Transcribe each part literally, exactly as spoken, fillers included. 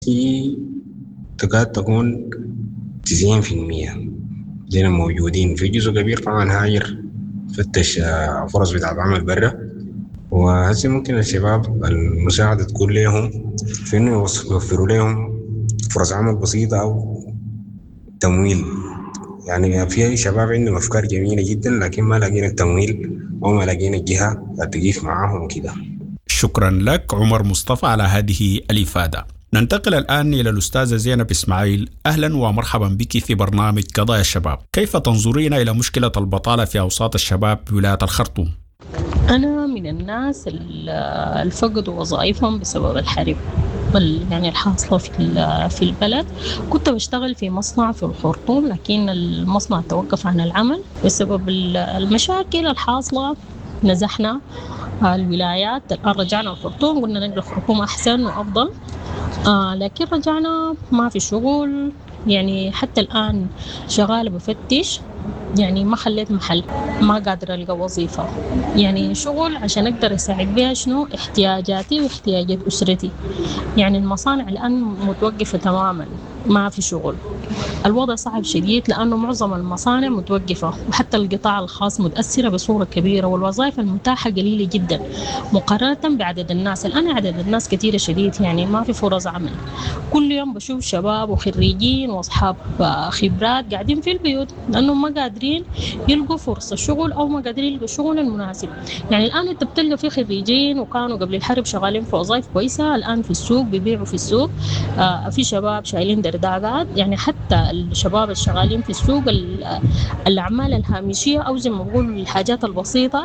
في تكاد تكون تسعين في المية زينا موجودين في جزء كبير طبعا هاجر فتش آه، فرص بتاعت عمل برا. وهسه ممكن الشباب المساعدة تكون لهم في إنه يوص- يوفروا لهم فرص عمل بسيطة أو تمويل. يعني في شباب عندهم أفكار جميلة جدا لكن ما لاقين التمويل أو ما لاقين الجهة تقيف معاهم وكده. شكرا لك عمر مصطفى على هذه الإفادة. ننتقل الآن إلى الأستاذة زينب إسماعيل. أهلا ومرحبا بك في برنامج قضايا الشباب. كيف تنظرين إلى مشكلة البطالة في أوساط الشباب بولاية الخرطوم؟ أنا من الناس اللي فقدوا وظائفهم بسبب الحرب يعني الحاصلة في في البلد. كنت بشتغل في مصنع في الخرطوم، لكن المصنع توقف عن العمل بسبب المشاكل الحاصلة. نزحنا الولايات، الآن رجعنا الخرطوم، قلنا نقل الخرطوم أحسن وأفضل. آه لكن رجعنا ما في شغل، يعني حتى الآن شغالة بفتش، يعني ما خليت محل، ما قادرة ألقى وظيفة يعني شغل عشان أقدر أساعد بها شنو احتياجاتي واحتياجات أسرتي. يعني المصانع الآن متوقفة تماما، ما في شغل. الوضع صعب شديد لأنه معظم المصانع متوقفة، وحتى القطاع الخاص متأثرة بصورة كبيرة، والوظائف المتاحة قليلة جدا مقارنة بعدد الناس. الآن عدد الناس كثيرة شديد، يعني ما في فرص عمل. كل يوم بشوف شباب وخريجين وأصحاب خبرات قاعدين في البيوت لأنهم ما قادرين يلقوا فرصة شغل أو ما قادرين يلقوا الشغل المناسب. يعني الآن أنت بتلقى في خريجين وكانوا قبل الحرب شغالين في وظائف كويسة، الآن في السوق بيبيعوا في السوق. آه في شباب شايلين درداقات، يعني حتى الشباب الشغالين في السوق الأعمال الهامشية أو زي ما بقول الحاجات البسيطة،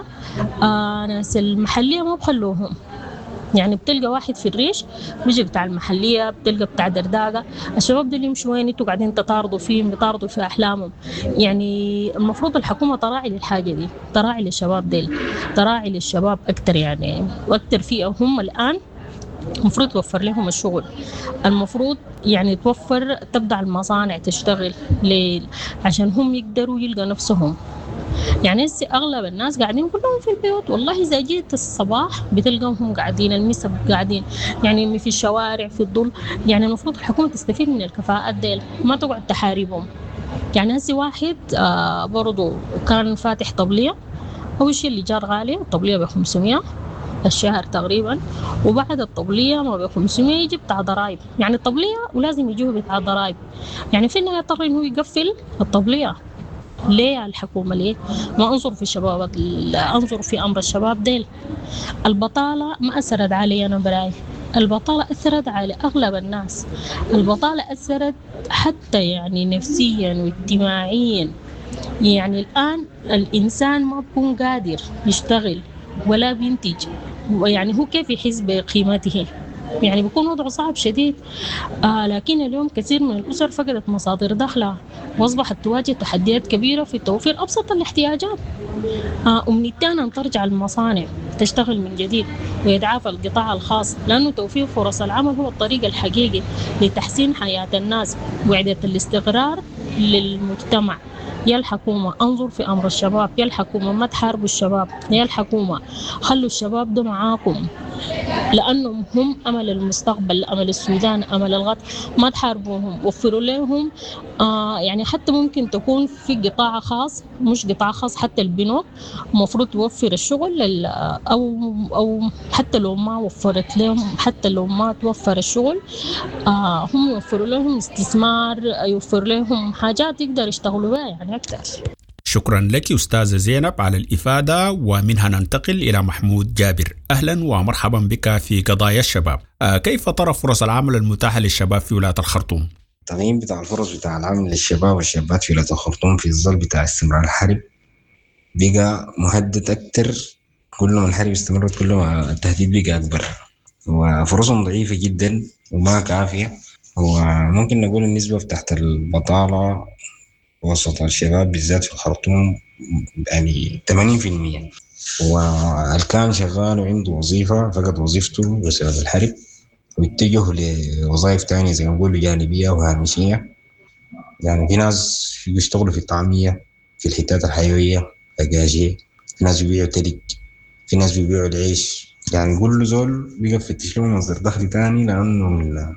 آه ناس المحلية ما بخلوهم. يعني بتلقى واحد في الريش بيجي بتاع المحلية، بتلقى بتاع درداقة. الشباب دول يمشوا وين؟ انتوا قاعدين تطاردوا فيهم، بيطاردوا في أحلامهم. يعني المفروض الحكومة تراعي للحاجة دي، تراعي للشباب ديل، تراعي للشباب أكتر يعني، وأكتر فيه هم الآن. المفروض توفر لهم الشغل، المفروض يعني توفر، تبدأ المصانع تشتغل ليل عشان هم يقدروا يلقى نفسهم. يعني هسه أغلب الناس قاعدين كلهم في البيوت، والله إذا جيت الصباح بتلقاهم قاعدين، النسب قاعدين يعني في الشوارع في الظل. يعني المفروض الحكومة تستفيد من الكفاءات ديل، ما تقعد تحاربهم. يعني هسه واحد آه برضو كان فاتح طبلية، أول شيء اللي جار غالي الطبلية بخمسمية الشهر تقريبا، وبعد الطبلية ما بخمسمية يجي بتاع ضرائب. يعني الطبلية ولازم يجيه بتاع ضرائب، يعني في النهاية يضطر إنه يقفل الطبلية. ليه الحكومة ليه ما أنظر في الشباب، أنظر في أمر الشباب ديل؟ البطالة ما أثرت علي أنا براي، البطالة أثرت على أغلب الناس. البطالة أثرت حتى يعني نفسيا واجتماعيا. يعني الآن الإنسان ما بيكون قادر يشتغل ولا بينتج، يعني هو كيف يحس بقيمته؟ يعني بيكون وضعه صعب شديد. آه لكن اليوم كثير من الأسر فقدت مصادر دخلها، وأصبحت تواجه تحديات كبيرة في توفير أبسط الاحتياجات. آه أمنيتنا أن ترجع المصانع تشتغل من جديد ويدعاف القطاع الخاص، لأنه توفير فرص العمل هو الطريق الحقيقي لتحسين حياة الناس وإعادة الاستقرار للمجتمع. يا الحكومة انظر في أمر الشباب، يا الحكومة ما تحاربوا الشباب، يا الحكومة خلوا الشباب ده معاكم، لأنهم هم أمل المستقبل، أمل السودان، أمل الغد. ما تحاربوهم، وفروا لهم. آه يعني حتى ممكن تكون في قطاع خاص، مش قطاع خاص، حتى البنوك مفروض توفر الشغل لل أو أو حتى لو ما وفرت لهم، حتى لو ما توفر الشغل، آه هم يوفروا لهم استثمار، يوفر لهم حاجات يقدر يشتغلوا بها يعني أكتر. شكرا لك أستاذة زينب على الإفادة. ومنها ننتقل إلى محمود جابر. أهلا ومرحبا بك في قضايا الشباب. آه كيف ترى فرص العمل المتاحة للشباب في ولاية الخرطوم؟ التقييم بتاع الفرص بتاع العمل للشباب والشابات في ولاية الخرطوم في الظل بتاع استمرار الحرب بقى مهدد أكتر. كل ما الحرب استمرت كل ما التهديد بقى أكبر، وفرصهم ضعيفة جدا وما كافية. وممكن نقول النسبة تحت البطالة وسط الشباب بالذات في الخرطوم يعني ثمانين في المية. والكان شغال وعنده وظيفة فقد وظيفته بسبب الحرب واتجهوا لوظائف تانية زي ما نقول جانبية وهامشية. يعني في ناس يشتغلوا في الطعمية، في الحتات الحيوية، دجاجية، في ناس بيبيعوا تلج، في ناس بيبيعوا العيش. يعني كل زول بيقف يفتش له مصدر دخل تاني، لأنه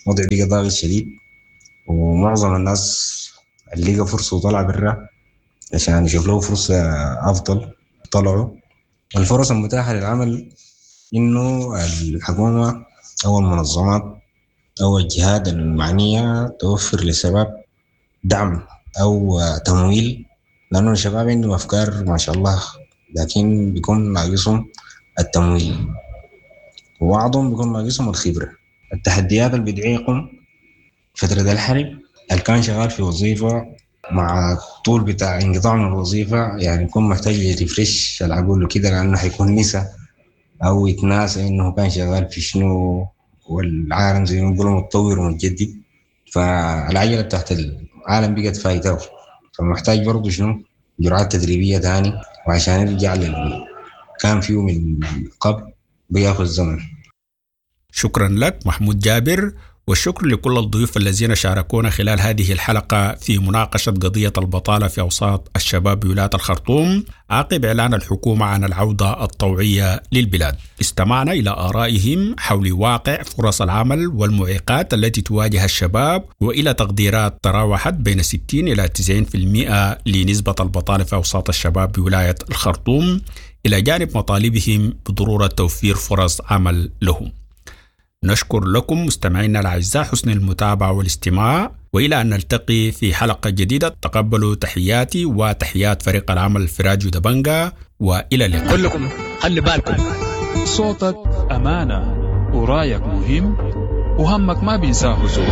وضع بقى ضاغط شديد، ومعظم الناس اللي لقى فرصة وطلع برا عشان يشوف له فرصة أفضل طلعوا. والفرص المتاحة للعمل إنه الحكومة أو المنظمات أو الجهات المعنية توفر للشباب دعم أو تمويل، لأنه الشباب عندهم أفكار ما شاء الله، لكن بيكون ناقصهم التمويل، وبعضهم بيكون ناقصهم الخبرة. التحديات اللي بتعيقهم فترة الحرب اللي كان شغال في وظيفة مع طول بتاع انقطاع من الوظيفة، يعني يكون محتاج يريفريش العقول وكده، لأنه حيكون نسى أو يتناسى إنه كان شغال في شنو، والعالم زي ما نقولوا متطور ومتجدد، فالعجلة تحت العالم بقت فايته، فمحتاج برضو شنو جرعات تدريبية تاني، وعشان يرجع لل كان فيه من قبل بياخذ زمن. شكرا لك محمود جابر، والشكر لكل الضيوف الذين شاركونا خلال هذه الحلقة في مناقشة قضية البطالة في أوساط الشباب بولاية الخرطوم عقب إعلان الحكومة عن العودة الطوعية للبلاد. استمعنا إلى آرائهم حول واقع فرص العمل والمعيقات التي تواجه الشباب، وإلى تقديرات تراوحت بين ستين إلى تسعين بالمئة لنسبة البطالة في أوساط الشباب بولاية الخرطوم، إلى جانب مطالبهم بضرورة توفير فرص عمل لهم. نشكر لكم مستمعينا الأعزاء حسن المتابعة والاستماع، وإلى أن نلتقي في حلقة جديدة. تقبلوا تحياتي وتحيات فريق العمل في راديو دبنجا، وإلى اللقاء. كلكم خلي بالكم، صوتك أمانة ورايك مهم وهمك ما بينساه زول.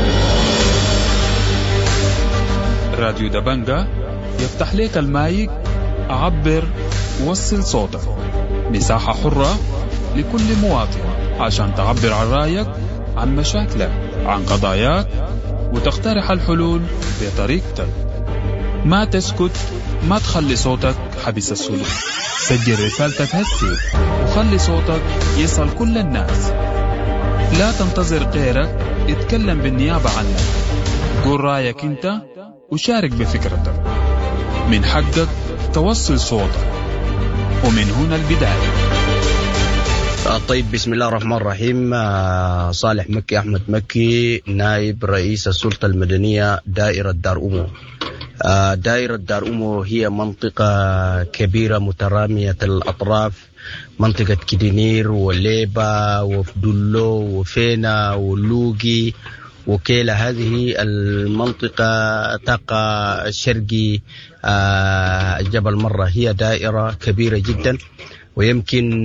راديو دبنجا يفتح لك المايك، عبر وصل صوتك، مساحة حرة لكل مواطن عشان تعبر عن رأيك، عن مشاكلك، عن قضاياك، وتقترح الحلول بطريقتك. ما تسكت، ما تخلي صوتك حبس السلوك. سجل رسالتك هسي وخلي صوتك يصل كل الناس. لا تنتظر غيرك اتكلم بالنيابة عنك، قول رأيك انت وشارك بفكرتك. من حقك توصل صوتك، ومن هنا البداية. طيب، بسم الله الرحمن الرحيم. صالح مكي أحمد مكي، نائب رئيس السلطة المدنية دائرة دار أمو. دائرة دار أمو هي منطقة كبيرة مترامية الأطراف، منطقة كدينير وليبا وفدلو وفينا ولوغي وكيلة. هذه المنطقة تقع شرقي جبل مرة، هي دائرة كبيرة جدا. ويمكن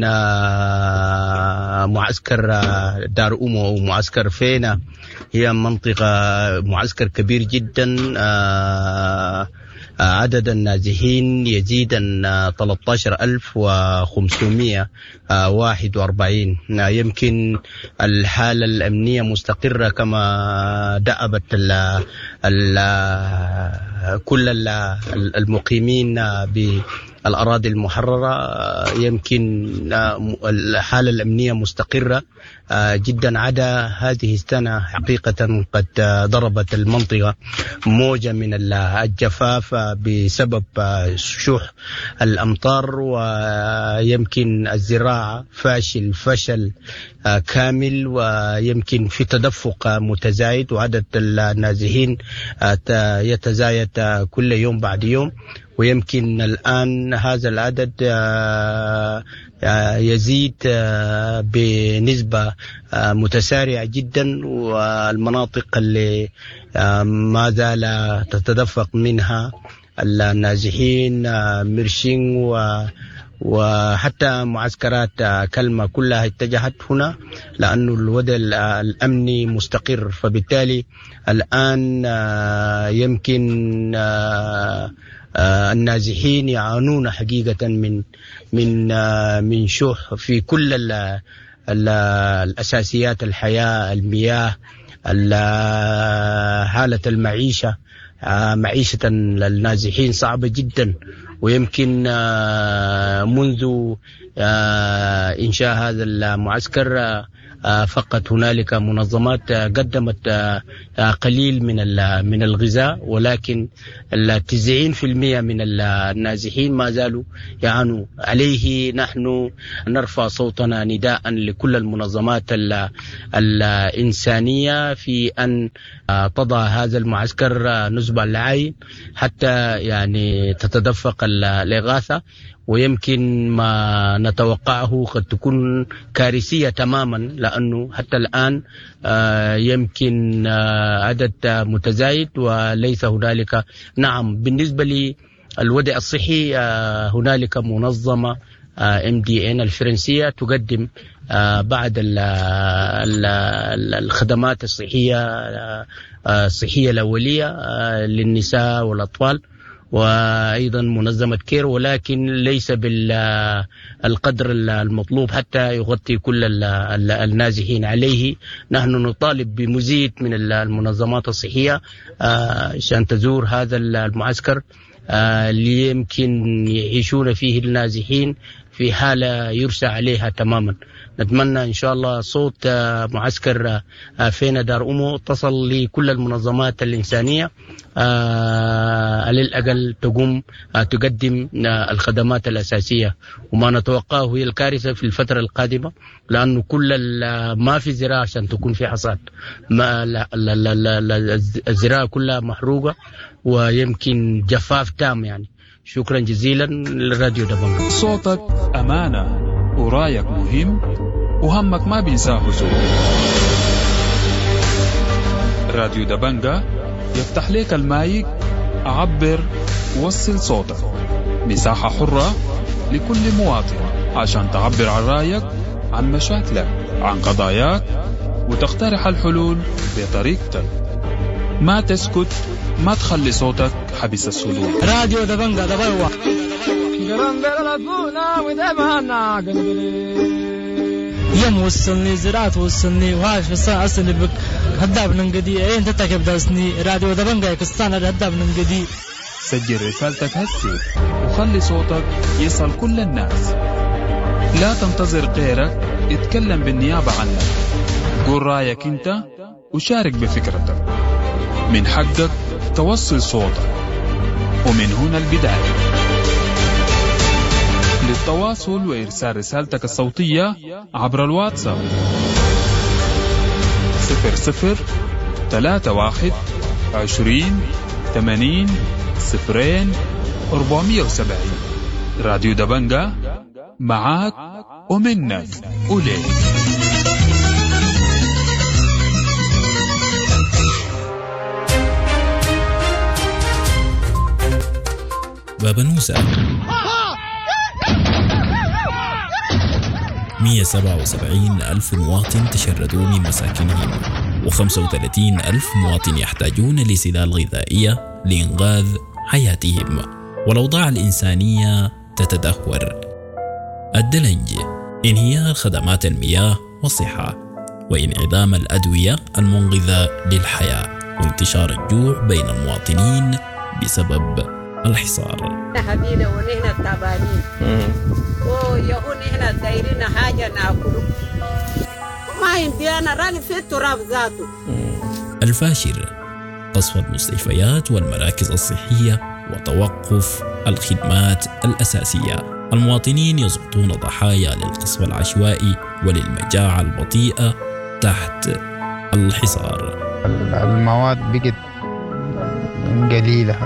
معسكر دار أمو أو معسكر فينا هي منطقة معسكر كبير جدا، عدد النازحين يزيد عن ثلاثة عشر ألف وخمسمائة وواحد وأربعين. يمكن الحالة الأمنية مستقرة كما دأبت ال ال كل ال المقيمين بالأراضي المحررة. يمكن الحالة الأمنية مستقرة جدا، عدا هذه السنة حقيقة قد ضربت المنطقة موجة من الجفاف بسبب شح الأمطار، ويمكن الزراعة فاشل فشل كامل، ويمكن في تدفق متزايد، وعدد النازحين يتزايد كل يوم بعد يوم. ويمكن الآن هذا العدد يزيد بنسبة متسارعة جدا، والمناطق اللي ما زال تتدفق منها النازحين مرشين و وحتى معسكرات كلمة كلها اتجهت هنا، لأنه الوضع الأمني مستقر. فبالتالي الآن يمكن النازحين يعانون حقيقة من من من شح في كل ال ال الأساسيات الحياة، المياه، حالة المعيشة. معيشة النازحين صعبة جدا، ويمكن منذ إنشاء هذا المعسكر فقط هنالك منظمات قدمت قليل من من الغذاء، ولكن تسعين بالمئة من النازحين ما زالوا يعانوا. عليه نحن نرفع صوتنا نداء لكل المنظمات الإنسانية في أن تضع هذا المعسكر نصب العين حتى يعني تتدفق الإغاثة، ويمكن ما نتوقعه قد تكون كارثية تماما، لأنه حتى الآن يمكن عدد متزايد وليس هنالك. نعم، بالنسبة للوضع الصحي هنالك منظمة إم دي إن الفرنسية تقدم بعض الخدمات الصحية الصحية الأولية للنساء والأطفال، وأيضا منظمة كير، ولكن ليس بالقدر المطلوب حتى يغطي كل النازحين. عليه نحن نطالب بمزيد من المنظمات الصحية عشان تزور هذا المعسكر ليمكن يعيشون فيه النازحين في حالة يرسى عليها تماما. نتمنى إن شاء الله صوت معسكر فينا دار أمو تصل لكل المنظمات الإنسانية على الأقل تقوم تقدم الخدمات الأساسية، وما نتوقعه هي الكارثة في الفترة القادمة، لأنه كل ما في زراعة عشان تكون في حصاد، ما الزراعة كلها محروقة ويمكن جفاف تام يعني. شكرا جزيلا للراديو دبنجا. صوتك أمانة ورايك مهم وهمك ما بينساه زول. راديو دبنجا يفتح لك المايك، عبر وصل صوتك، مساحة حرة لكل مواطن عشان تعبر عن رايك، عن مشاكلك، عن قضاياك، وتقترح الحلول بطريقتك. ما تسكت، ما تخلي صوتك حبس السلوك. راديو دبنجا دبوا يوم وصلني زراعة وصلني وعاش في الساعة أصلي بك هداب ننقدي أنت تكب داسني. راديو دبنجا يكستان هداب ننقدي. سجل رسالتك هسي وخلي صوتك يصل كل الناس. لا تنتظر غيرك اتكلم بالنيابة عنك. قول رأيك انت وشارك بفكرتك. من حقك توصل صوتك، ومن هنا البداية. للتواصل وإرسال رسالتك الصوتية عبر الواتساب صفر صفر ثلاثة واحد عشرين ثمانين صفرين أربعمية وسبعين. راديو دبنجا معاك ومنك وليك. بابا نوسة مئة وسبعة وسبعين ألف مواطن تشردوا من مساكنهم، وخمسة وثلاثين ألف مواطن يحتاجون لسلال غذائية لإنقاذ حياتهم، والأوضاع الإنسانية تتدهور. الدلنج، انهيار خدمات المياه والصحة، وانعدام الأدوية المنقذة للحياة، وانتشار الجوع بين المواطنين بسبب الحصار. حبينا ونحن تعبانين ويهون هنا دايرين حاجة ناكله ما يمدينا راني في التراب ذاته. الفاشر، قصف المستشفيات والمراكز الصحية وتوقف الخدمات الأساسية. المواطنين يسقطون ضحايا للقصف العشوائي وللمجاعة البطيئة تحت الحصار. المواد بقت قليلة.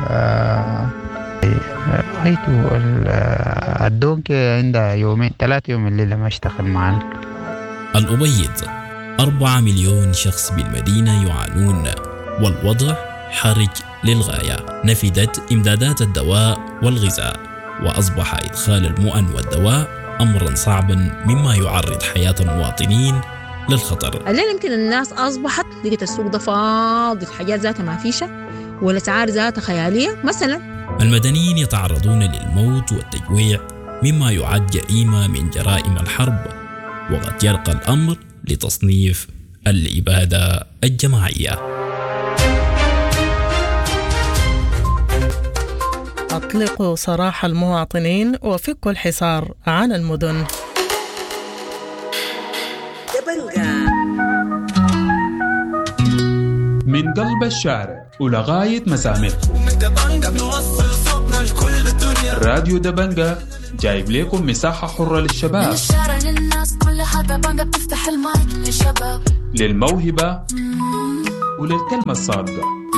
رأيته الدونك عندها يومين ثلاثة يوم الليلة ما اشتغل معنا. الأبيض، أربعة مليون شخص بالمدينة يعانون، والوضع حرج للغاية. نفدت إمدادات الدواء والغذاء، وأصبح إدخال المؤن والدواء أمرا صعبا مما يعرض حياة المواطنين للخطر. الليل يمكن الناس أصبحت لقيت السوق ده فاضي، الحاجات ذاتها ما فيشة والأسعار ذاتها خيالية. مثلا المدنيين يتعرضون للموت والتجويع مما يعد جريمة من جرائم الحرب، وقد يرقى الأمر لتصنيف الإبادة الجماعية. أطلقوا سراح المواطنين وفكوا الحصار عن المدن. من قلب الشارع ولغاية مسامعكم، راديو دبنجة جايب لكم مساحة حرة للشباب، للموهبة وللكلمة الصادقة.